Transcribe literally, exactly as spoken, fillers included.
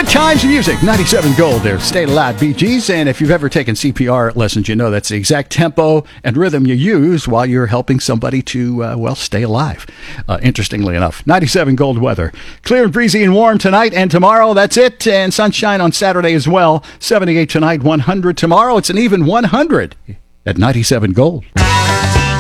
Good times music, ninety-seven Gold there, Stay Alive, Bee Gees. And if you've ever taken C P R lessons, you know that's the exact tempo and rhythm you use while you're helping somebody to, uh, well, stay alive. Uh, interestingly enough, ninety-seven Gold weather. Clear and breezy and warm tonight and tomorrow, that's it. And sunshine on Saturday as well. seventy-eight tonight, one hundred tomorrow. It's an even one hundred at ninety-seven Gold.